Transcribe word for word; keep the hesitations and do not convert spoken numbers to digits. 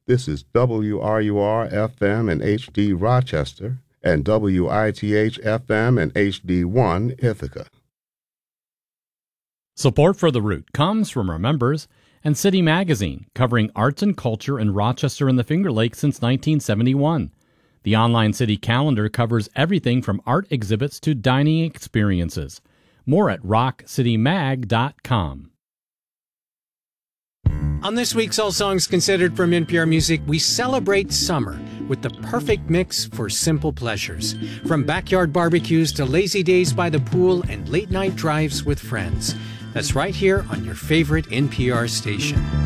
This is W R U R F M and H D Rochester and W I T H F M and H D one Ithaca. Support for The Root comes from our members and City Magazine, covering arts and culture in Rochester and the Finger Lakes since nineteen seventy-one. The online city calendar covers everything from art exhibits to dining experiences. More at rock city mag dot com. On this week's All Songs Considered from N P R Music, we celebrate summer with the perfect mix for simple pleasures. From backyard barbecues to lazy days by the pool and late-night drives with friends. That's right here on your favorite N P R station.